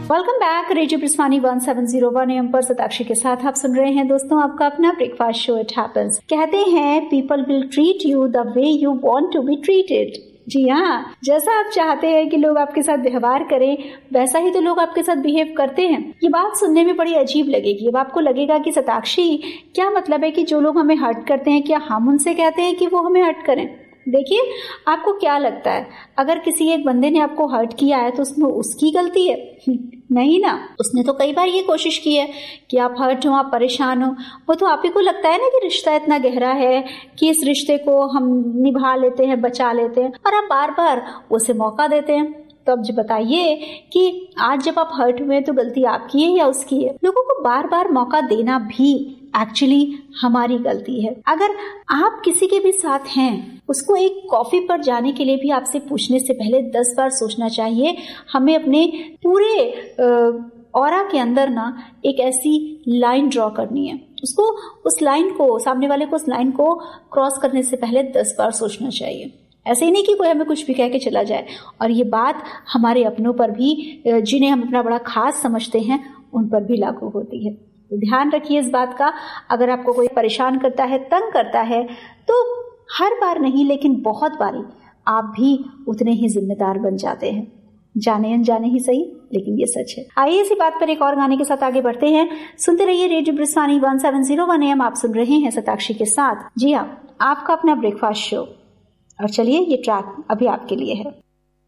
Welcome back. Radio ब्रिस्वानी 1701 AM पर सताक्षी के साथ आप सुन रहे हैं दोस्तों आपका अपना ब्रेकफास्ट शो इट हैपेंस। कहते हैं people will treat you the way you want to be treated. जी हाँ, जैसा आप चाहते हैं कि लोग आपके साथ व्यवहार करें वैसा ही तो लोग आपके साथ बिहेव करते हैं। ये बात सुनने में बड़ी अजीब लगेगी। अब आपको लगेगा कि सताक्षी क्या मतलब है कि जो लोग हमें हर्ट करते हैं क्या हम उनसे कहते हैं कि वो हमें हर्ट करें? देखिए, आपको क्या लगता है अगर किसी एक बंदे ने आपको हर्ट किया है तो उसमें उसकी गलती है? नहीं ना, उसने तो कई बार ये कोशिश की है कि आप हर्ट हो, आप परेशान हो। वो तो आप ही को लगता है ना कि रिश्ता इतना गहरा है कि इस रिश्ते को हम निभा लेते हैं, बचा लेते हैं, और आप बार बार उसे मौका देते हैं। तो अब जो बताइए कि आज जब आप हर्ट हुए तो गलती आपकी है या उसकी है? लोगों को बार बार मौका देना भी एक्चुअली हमारी गलती है। अगर आप किसी के भी साथ हैं, उसको एक कॉफी पर जाने के लिए भी आपसे पूछने से पहले 10 बार सोचना चाहिए। हमें अपने पूरे ऑरा के अंदर ना एक ऐसी लाइन ड्रॉ करनी है, उसको उस लाइन को, सामने वाले को उस लाइन को क्रॉस करने से पहले 10 बार सोचना चाहिए। ऐसे ही नहीं कि कोई हमें कुछ भी कह के चला जाए। और ये बात हमारे अपनों पर भी, जिन्हें हम अपना बड़ा खास समझते हैं, उन पर भी लागू होती है। तो ध्यान रखिए इस बात का। अगर आपको कोई परेशान करता है, तंग करता है, तो हर बार नहीं लेकिन बहुत बारी आप भी उतने ही जिम्मेदार बन जाते हैं। जाने अनजाने ही सही, लेकिन ये सच है। आइए इसी बात पर एक और गाने के साथ आगे बढ़ते हैं। सुनते रहिए रेडियो ब्रिस्वानी 1701 AM। आप सुन रहे हैं सताक्षी के साथ। जी हाँ, आपका अपना ब्रेकफास्ट शो। और चलिए, ये ट्रैक अभी आपके लिए है।